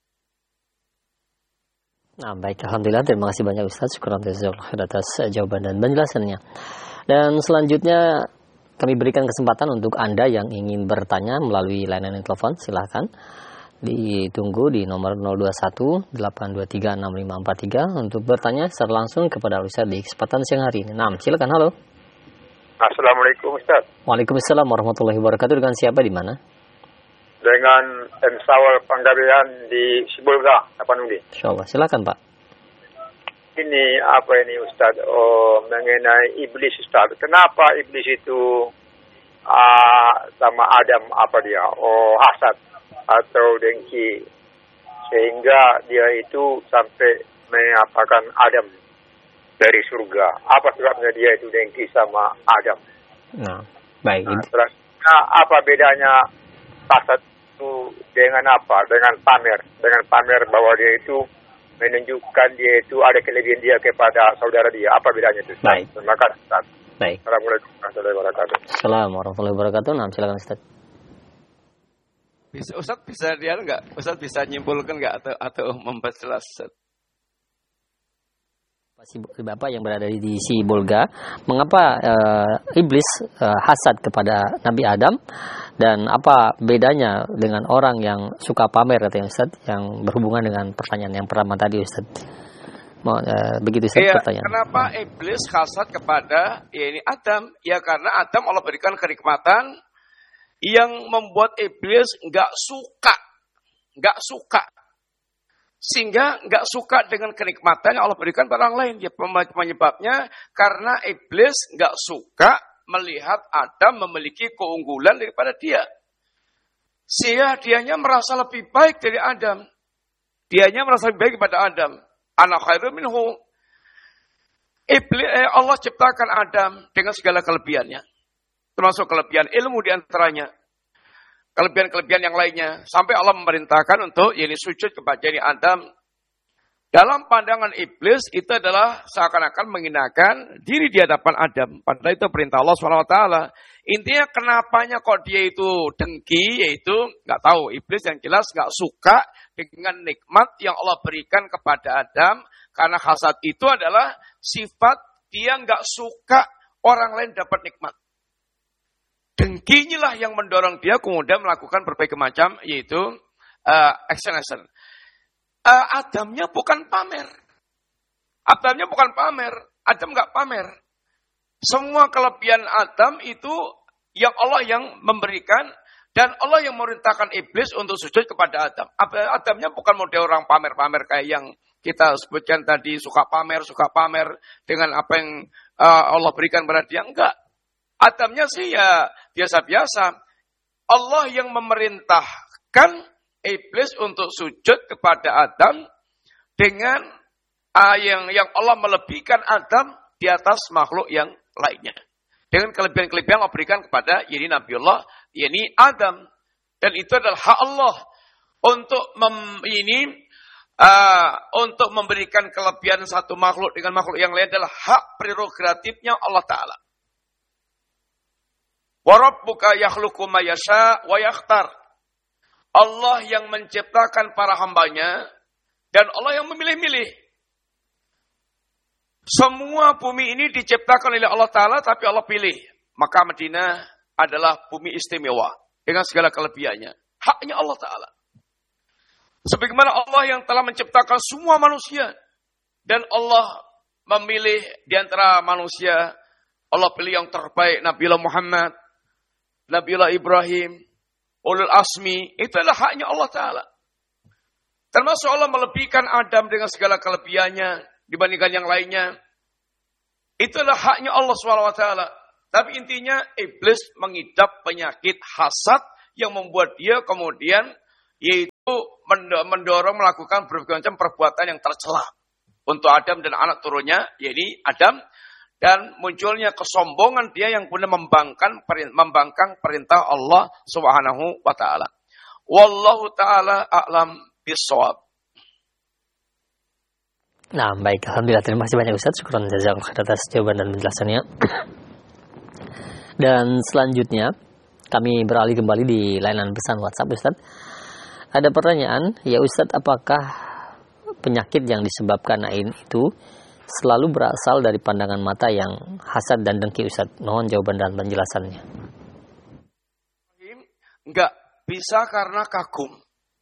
Nah, baik, alhamdulillah, terima kasih banyak Ustaz. Syukuran atas jawaban dan penjelasannya. Dan selanjutnya kami berikan kesempatan untuk Anda yang ingin bertanya melalui layanan telepon, silahkan ditunggu di nomor 021 823 6543 untuk bertanya secara langsung kepada Ustaz di kesempatan siang hari ini. Nah, silakan. Halo. Assalamualaikum Ustaz. Waalaikumsalam warahmatullahi wabarakatuh. Dengan siapa di mana? Dengan M. Sawal Panggabean di Sibolga, Tapanuli. Insyaallah, silakan Pak. Ini apa ini Ustaz? Mengenai iblis Ustaz. Kenapa iblis itu sama Adam apa dia? Hasad atau dengki, sehingga dia itu sampai mengatakan Adam dari surga. Apa sebabnya dia itu dengki sama Adam? Nah, baik. Terus, apa bedanya hasad itu dengan apa? Dengan pamer bahwa dia itu menunjukkan dia itu ada kelebihan dia kepada saudara dia. Apa bedanya itu? Baik. Terima kasih Ustaz. Baik. Assalamualaikum warahmatullahi wabarakatuh. Assalamualaikum warahmatullahi wabarakatuh. Nah, silakan Ustaz. Ustaz bisa dia enggak? Ustaz bisa nyimpulkan enggak atau memperjelas? Bapak yang berada di Sibolga, mengapa iblis hasad kepada Nabi Adam dan apa bedanya dengan orang yang suka pamer, katanya Ustaz, yang berhubungan dengan pertanyaan yang pertama tadi Ustaz. Begitu Ustaz pertanyaan. Kenapa iblis hasad kepada ini Adam? Ya karena Adam Allah berikan kenikmatan yang membuat iblis nggak suka, sehingga nggak suka dengan kenikmatan yang Allah berikan pada orang lain. Ya, penyebabnya karena iblis nggak suka melihat Adam memiliki keunggulan daripada dia, sehingga dianya merasa lebih baik dari Adam. Dianya merasa lebih baik daripada Adam. Ana khairu minhu. Allah ciptakan Adam dengan segala kelebihannya, termasuk kelebihan ilmu diantaranya, kelebihan-kelebihan yang lainnya, sampai Allah memerintahkan untuk sujud kepada Adam. Dalam pandangan iblis itu adalah seakan-akan menghinakan diri di hadapan Adam. Padahal itu perintah Allah SWT. Intinya kenapanya kok dia itu dengki, yaitu nggak tahu. Iblis yang jelas nggak suka dengan nikmat yang Allah berikan kepada Adam, karena hasad itu adalah sifat dia nggak suka orang lain dapat nikmat. Dengkinya lah yang mendorong dia kemudian melakukan berbagai macam, yaitu action. Adamnya bukan pamer. Adam nggak pamer. Semua kelebihan Adam itu yang Allah yang memberikan, dan Allah yang memerintahkan iblis untuk sujud kepada Adam. Adamnya bukan model orang pamer-pamer kayak yang kita sebutkan tadi, suka pamer dengan apa yang Allah berikan pada dia. Enggak. Adamnya sih ya biasa-biasa. Allah yang memerintahkan iblis untuk sujud kepada Adam dengan yang Allah melebihkan Adam di atas makhluk yang lainnya. Dengan kelebihan-kelebihan Allah berikan kepada Nabiullah, Adam. Dan itu adalah hak Allah untuk untuk memberikan kelebihan satu makhluk dengan makhluk yang lain adalah hak prerogatifnya Allah Ta'ala. Wa rabbuka yakhluqu ma yasha wa yakhtar. Allah yang menciptakan para hambanya dan Allah yang memilih-milih. Semua bumi ini diciptakan oleh Allah Ta'ala, tapi Allah pilih. Maka Madinah adalah bumi istimewa dengan segala kelebihannya. Haknya Allah Ta'ala. Sebagaimana Allah yang telah menciptakan semua manusia dan Allah memilih di antara manusia, Allah pilih yang terbaik, Nabiullah Muhammad, Nabiullah Ibrahim, Ulul Asmi. Itu adalah haknya Allah Ta'ala. Termasuk Allah melebihkan Adam dengan segala kelebihannya dibandingkan yang lainnya. Itu adalah haknya Allah SWT. Tapi intinya iblis mengidap penyakit hasad yang membuat dia kemudian yaitu mendorong melakukan berbagai macam perbuatan yang tercela untuk Adam dan anak turunnya, yaitu Adam, dan munculnya kesombongan dia yang benar membangkang perintah Allah Subhanahu wa taala. Wallahu taala a'lam bishawab. Nah, baik, alhamdulillah, terima kasih banyak Ustaz. Syukran jazakallahu khair atas jawaban dan penjelasannya. Dan selanjutnya kami beralih kembali di layanan pesan WhatsApp, Ustaz. Ada pertanyaan, ya Ustadz, apakah penyakit yang disebabkan ain itu selalu berasal dari pandangan mata yang hasad dan dengki, Ustadz? Mohon jawaban dan penjelasannya. Enggak bisa karena kagum.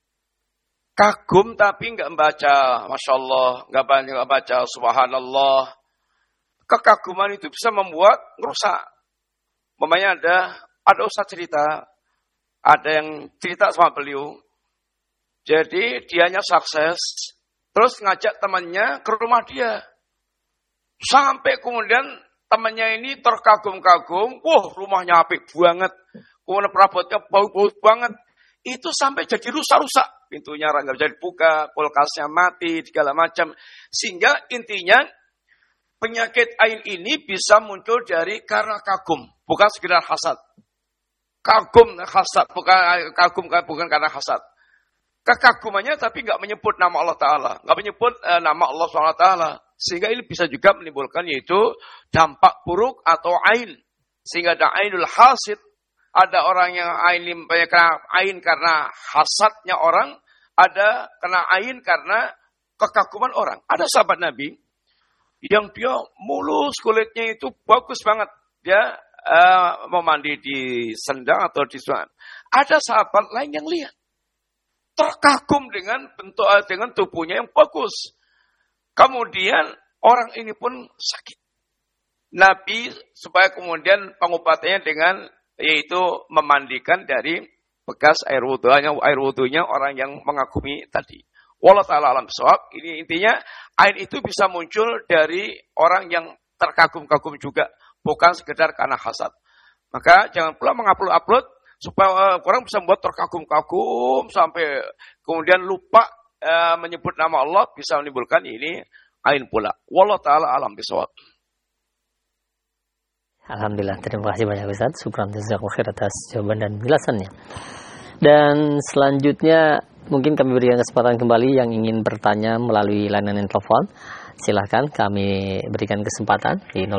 Kagum tapi enggak membaca, Masya Allah, enggak baca, Subhanallah. Kekaguman itu bisa membuat merusak. Memangnya ada Ustadz cerita, ada yang cerita sama beliau. Jadi dianya sukses, terus ngajak temannya ke rumah dia. Sampai kemudian temannya ini terkagum-kagum, wah rumahnya apik banget, kemudian perabotnya bau-bau banget. Itu sampai jadi rusak-rusak, pintunya nggak bisa dibuka, kulkasnya mati, segala macam. Sehingga intinya penyakit ain ini bisa muncul karena kagum, bukan sekedar hasad. Kagum hasad, bukan karena hasad. Kekagumannya tapi nggak menyebut nama Allah Ta'ala. Nggak menyebut nama Allah SWT. Sehingga ini bisa juga menimbulkan yaitu dampak buruk atau ain. Sehingga ada ainul hasid. Ada orang yang kena ain karena hasadnya orang. Ada kena ain karena kekaguman orang. Ada sahabat Nabi yang dia mulus kulitnya itu bagus banget. Dia mau mandi di sendang atau di sungai. Ada sahabat lain yang lihat. Terkagum dengan tubuhnya yang bagus. Kemudian orang ini pun sakit. Nabi supaya kemudian pengobatannya dengan yaitu memandikan dari bekas air wudunya orang yang mengagumi tadi. Wallahu ta'ala alam bishawab. Ini intinya ain itu bisa muncul dari orang yang terkagum-kagum juga, bukan sekedar karena hasad. Maka jangan pula mengupload supaya orang bisa membuat terkagum-kagum sampai kemudian lupa menyebut nama Allah, bisa menimbulkan ini ain pula. Wallahu ta'ala alam bishawab. Alhamdulillah, terima kasih banyak Ustaz. Syukran jazakallahu khair atas jawaban dan penjelasannya. Dan selanjutnya mungkin kami berikan kesempatan kembali yang ingin bertanya melalui layanan telepon. Silahkan kami berikan kesempatan di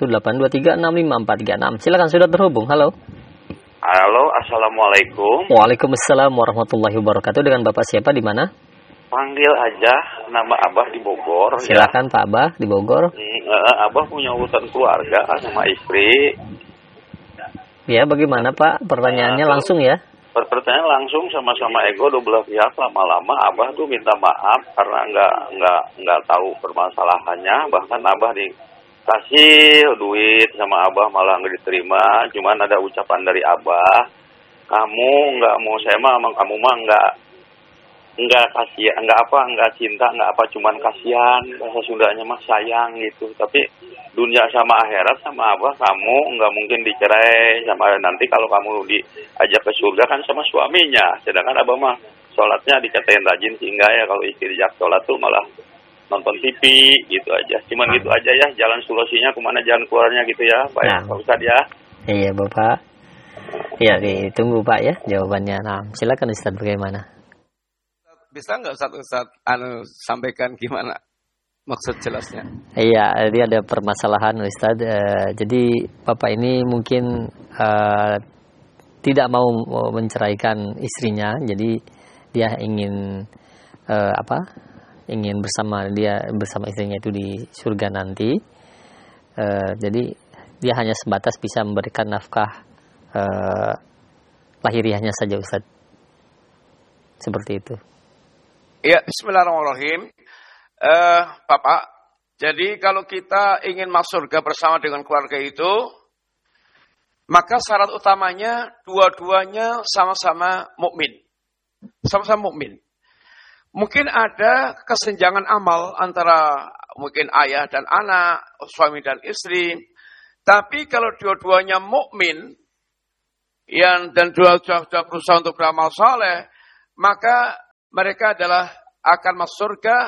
0218236543. Silahkan, sudah terhubung. Halo. Halo, assalamualaikum. Waalaikumsalam warahmatullahi wabarakatuh. Dengan Bapak siapa, di mana? Panggil aja, nama Abah di Bogor. Silakan ya. Pak Abah di Bogor. Abah punya urusan keluarga sama istri. Ya, bagaimana Pak? Pertanyaannya langsung ya. Pertanyaan langsung, sama-sama ego dua belah pihak. Lama-lama Abah tuh minta maaf karena nggak tahu permasalahannya. Bahkan Abah kasih duit sama Abah malah nggak diterima. Cuman ada ucapan dari Abah, kamu nggak mau saya mah, kamu mah nggak kasih, nggak cinta, cuman kasihan, bahasa Sundanya mah sayang gitu. Tapi dunia sama akhirat sama Abah, kamu nggak mungkin dicerai sama nanti kalau kamu diajak ke surga kan sama suaminya. Sedangkan Abah mah sholatnya dikatain rajin sehingga ya kalau istri diajak sholat tuh malah nonton TV gitu aja. Cuman gitu aja ya, jalan solusinya kemana jalan keluarnya gitu ya, Pak. Nah, Pak Ustadz ya. Iya Bapak. Iya, ditunggu Pak ya jawabannya. Nah, silakan Ustadz, bagaimana? Bisa nggak Ustadz sampaikan gimana maksud jelasnya? Iya, ini ada permasalahan Ustadz. Jadi Bapak ini mungkin tidak mau menceraikan istrinya. Jadi dia ingin ingin bersama istrinya itu di surga nanti. Jadi dia hanya sebatas bisa memberikan nafkah lahiriahnya saja, Ustadz. Seperti itu. Ya, bismillahirrahmanirrahim. Bapak, jadi kalau kita ingin masuk surga bersama dengan keluarga itu, maka syarat utamanya dua-duanya sama-sama mukmin. Sama-sama mukmin. Mungkin ada kesenjangan amal antara mungkin ayah dan anak, suami dan istri. Tapi kalau dua-duanya mukmin dan dua-duanya berusaha untuk beramal saleh, maka mereka adalah akan masuk surga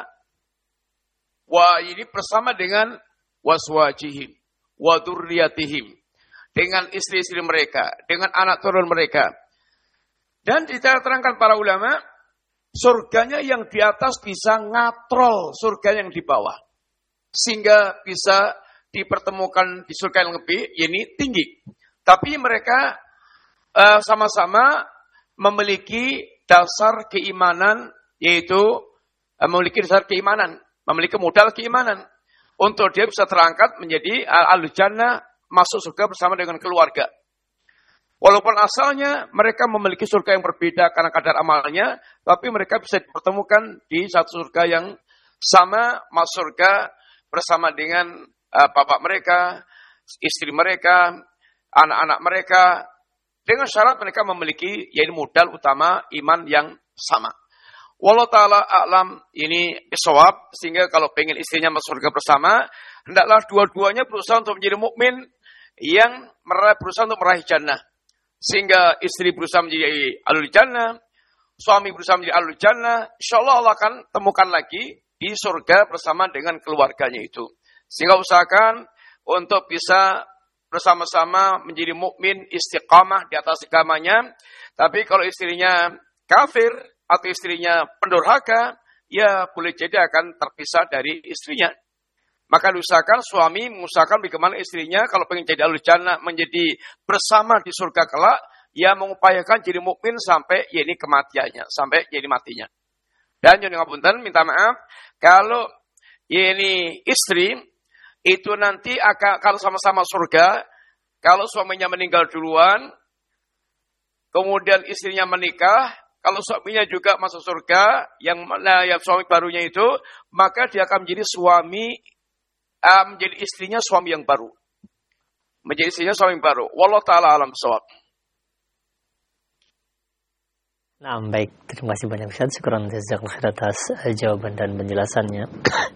wa ini bersama dengan waswajihim wa dzurriyyatihim, dengan istri-istri mereka, dengan anak turun mereka. Dan diterangkan para ulama, surganya yang di atas bisa ngatrol surga yang di bawah, sehingga bisa dipertemukan di surga yang lebih, ini tinggi. Tapi mereka sama-sama memiliki dasar keimanan, yaitu memiliki dasar keimanan, memiliki modal keimanan untuk dia bisa terangkat menjadi ahlu jannah, masuk surga bersama dengan keluarga. Walaupun asalnya mereka memiliki surga yang berbeda karena kadar amalnya, tapi mereka bisa dipertemukan di satu surga yang sama, masuk surga bersama dengan bapak mereka, istri mereka, anak-anak mereka, dengan syarat mereka memiliki yaitu modal utama iman yang sama. Wallahu ta'ala a'lam, ini bisawab, sehingga kalau pengen istrinya masuk surga bersama, hendaklah dua-duanya berusaha untuk menjadi mukmin yang berusaha untuk meraih jannah. Sehingga istri berusaha menjadi ahlul jannah, suami berusaha menjadi ahlul jannah, insyaallah Allah akan temukan lagi di surga bersama dengan keluarganya itu. Sehingga usahakan untuk bisa bersama-sama menjadi mukmin istiqamah di atas agamanya. Tapi kalau istrinya kafir atau istrinya pendurhaka, ya boleh jadi akan terpisah dari istrinya. Maka diusahakan suami mengusahakan bagaimana istrinya kalau pengen jadi ahlul jannah, menjadi bersama di surga kelak, ya mengupayakan jadi mukmin sampai ya ini kematiannya, sampai jadi matinya. Dan yang ngapunten minta maaf kalau ya ini istri itu nanti akan kalau sama-sama surga, kalau suaminya meninggal duluan, kemudian istrinya menikah, kalau suaminya juga masuk surga, yang suami barunya itu, maka dia akan menjadi menjadi istrinya suami yang baru. Menjadi istrinya suami yang baru. Wallahu ta'ala alam shawab. Nah, baik. Terima kasih banyak Ustaz. Syukran jazakallahu khair atas jawaban dan penjelasannya.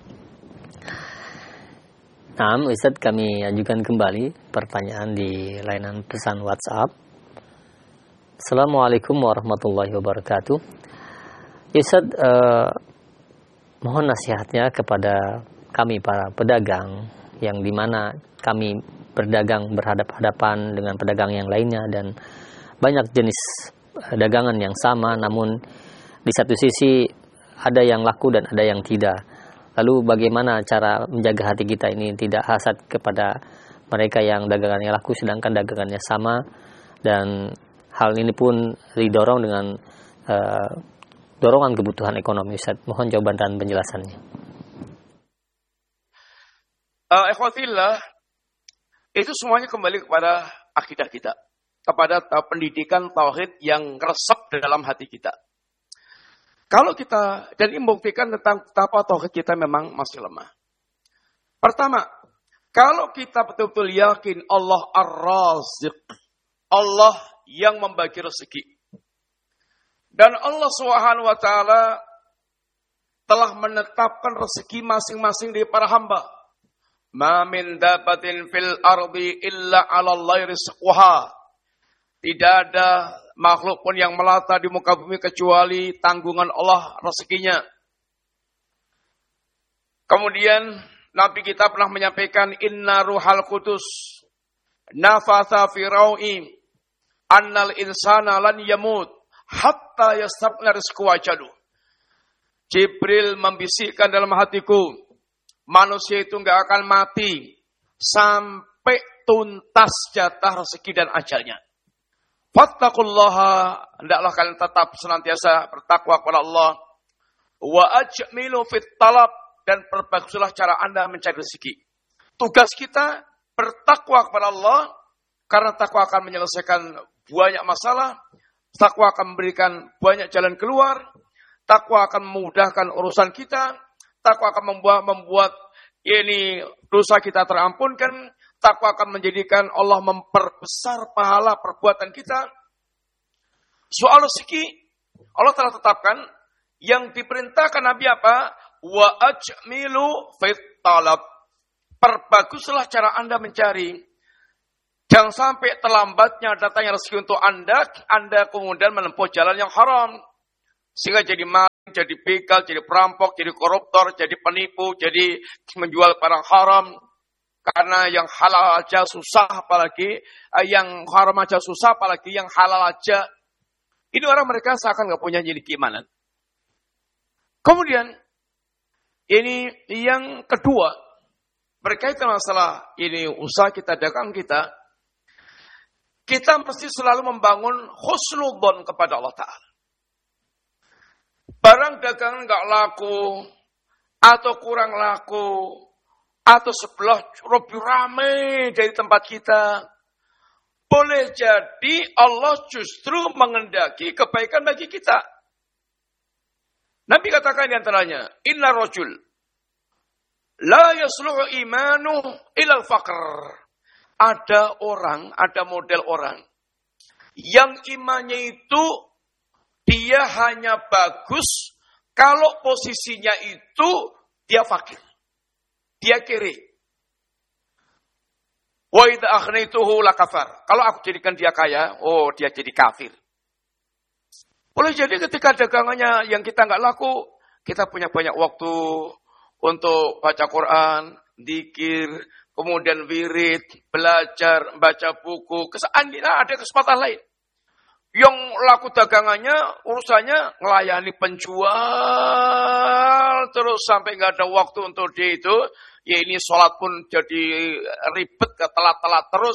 Nah, Ustaz, kami ajukan kembali pertanyaan di layanan pesan WhatsApp. Assalamualaikum warahmatullahi wabarakatuh. Ustaz, mohon nasihatnya kepada kami para pedagang yang dimana kami berdagang berhadap-hadapan dengan pedagang yang lainnya dan banyak jenis dagangan yang sama, namun di satu sisi ada yang laku dan ada yang tidak. Lalu bagaimana cara menjaga hati kita ini tidak hasad kepada mereka yang dagangannya laku sedangkan dagangannya sama, dan hal ini pun didorong dengan dorongan kebutuhan ekonomi. Ustaz, mohon jawaban dan penjelasannya. Ikhwatillah, itu semuanya kembali kepada akidah kita, kepada pendidikan tauhid yang resep dalam hati kita. Kalau kita, dan ini membuktikan tentang betapa tauhid kita memang masih lemah. Pertama, kalau kita betul-betul yakin Allah Ar-Raziq, Allah yang membagi rezeki, dan Allah Subhanahu wa taala telah menetapkan rezeki masing-masing di para hamba. Ma min dabatin fil ardi illa 'ala Allahi rizquha. Tidak ada makhluk pun yang melata di muka bumi kecuali tanggungan Allah rezekinya. Kemudian Nabi kita pernah menyampaikan, Inna ruhal qudus nafatha fi rawi annal insana lan yamut hatta yastabna rizqu wajadu. Jibril membisikkan dalam hatiku, manusia itu enggak akan mati sampai tuntas jatah rezeki dan ajalnya. Fattaqullaha, hendaklah kalian tetap senantiasa bertakwa kepada Allah. Wa ajmilu fit talab, dan perbaguslah cara Anda mencari rezeki. Tugas kita bertakwa kepada Allah, karena takwa akan menyelesaikan banyak masalah, takwa akan memberikan banyak jalan keluar, takwa akan memudahkan urusan kita, takwa akan membuat ini dosa kita terampunkan, takwa akan menjadikan Allah memperbesar pahala perbuatan kita. Soal rezeki, Allah telah tetapkan yang diperintahkan Nabi apa? Wa ajmilu fit talab. Perbaguslah cara Anda mencari. Jangan sampai terlambatnya datangnya rezeki untuk Anda kemudian menempuh jalan yang haram, sehingga jadi maling jadi begal, jadi perampok, jadi koruptor, jadi penipu, jadi menjual barang haram. Karena yang halal aja susah, apalagi yang haram aja susah, apalagi yang halal aja. Ini orang mereka seakan nggak punya jadi keimanan. Kemudian ini yang kedua, berkaitan masalah ini usaha kita, dagang kita mesti selalu membangun husnudzon kepada Allah Ta'ala. Barang dagangan nggak laku, atau kurang laku, atau sebelah lebih ramai dari tempat kita, boleh jadi Allah justru mengendaki kebaikan bagi kita. Nabi katakan di antaranya, inna rajul la yasluhu imanu ilal faqr. Ada model orang yang imannya itu dia hanya bagus kalau posisinya itu dia fakir, dia kiri. Wa idza aghnaytuhu lakafar. Kalau aku jadikan dia kaya, dia jadi kafir. Boleh jadi ketika dagangannya yang kita nggak laku, kita punya banyak waktu untuk baca Quran, zikir, kemudian wirid, belajar, baca buku. Ada kesempatan lain. Yang laku dagangannya, urusannya ngelayani penjual, terus sampai nggak ada waktu untuk dia itu. Ya ini sholat pun jadi ribet, telat-telat terus.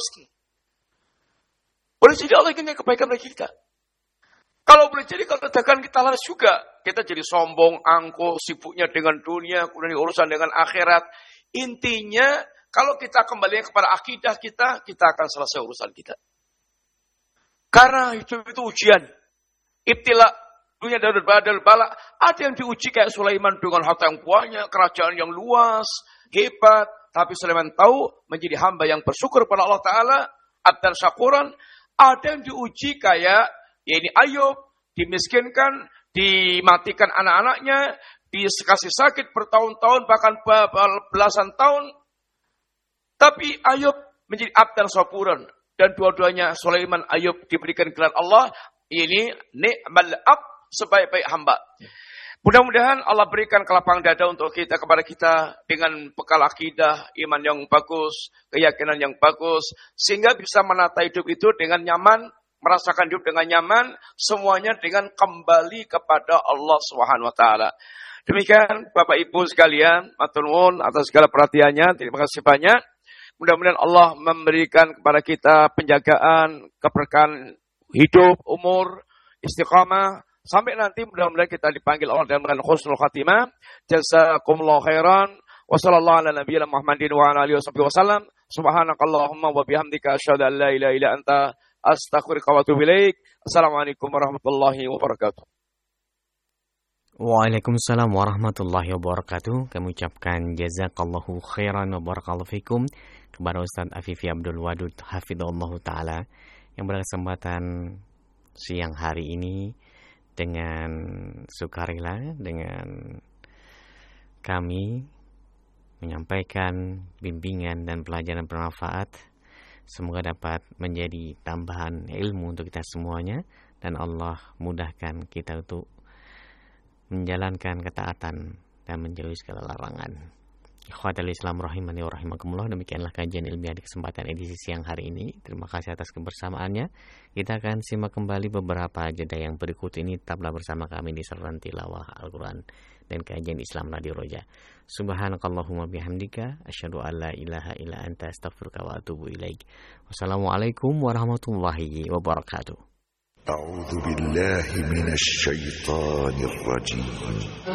Boleh jadi Allah ingin kebaikan bagi kita. Kalau boleh jadi kalau dagangan kita laris juga, kita jadi sombong, angkuh, sibuknya dengan dunia, kemudian urusan dengan akhirat. Intinya, kalau kita kembali kepada akidah kita akan selesai urusan kita. Karena itu ujian. Ibtila, dunia dan badal bala. Ada yang diuji kayak Sulaiman dengan harta yang banyak, kerajaan yang luas, hebat. Tapi Sulaiman tahu menjadi hamba yang bersyukur pada Allah Ta'ala, abdan syakuran. Ada yang diuji kayak ini Ayub, dimiskinkan, dimatikan anak-anaknya, dikasih sakit bertahun-tahun, bahkan belasan tahun. Tapi Ayub menjadi abdan syakuran. Dan dua-duanya Sulaiman, Ayub diberikan gelar Allah, ini ni'mal ab, sebaik-baik hamba. Mudah-mudahan Allah berikan kelapangan dada untuk kita, kepada kita dengan bekal akidah, iman yang bagus, keyakinan yang bagus, sehingga bisa menata hidup itu dengan nyaman, merasakan hidup dengan nyaman, semuanya dengan kembali kepada Allah Subhanahu wa taala. Demikian Bapak Ibu sekalian, matur nuwun atas segala perhatiannya. Terima kasih banyak. Mudah-mudahan Allah memberikan kepada kita penjagaan, keberkahan hidup, umur, istiqamah, sampai nanti mudah-mudahan kita dipanggil Allah dengan husnul khatimah. Jazakumullahu khairan. Wassallallahu ala nabiyina Muhammadin wa ala alihi wasallam. Subhanakallahumma wa bihamdika asyhadu an la ilaha illa anta astaghfiruka wa atubu ilaik. Assalamualaikum warahmatullahi wabarakatuh. Waalaikumsalam warahmatullahi wabarakatuh. Kami ucapkan jazakallahu khairan wa barakallahu fikum kepada Ustaz Afifi Abdul Wadud hafidhahullahu taala yang berkesempatan siang hari ini dengan sukarela dengan kami menyampaikan bimbingan dan pelajaran bermanfaat. Semoga dapat menjadi tambahan ilmu untuk kita semuanya dan Allah mudahkan kita untuk menjalankan ketaatan dan menjauhi segala larangan. Ikhwatal Islam rahimani wa rahimakumullah, demikianlah kajian ilmiah di kesempatan edisi siang hari ini. Terima kasih atas kebersamaannya. Kita akan simak kembali beberapa jeda yang berikut ini. Tetaplah bersama kami di saluran tilawah Al-Quran dan kajian Islam Radio Roja. Subhanakallahumma bihamdika asyhadu an la ilaha illa anta astaghfiruka wa atubu ilaik. Wassalamualaikum warahmatullahi wabarakatuh. أعوذ بالله من الشيطان الرجيم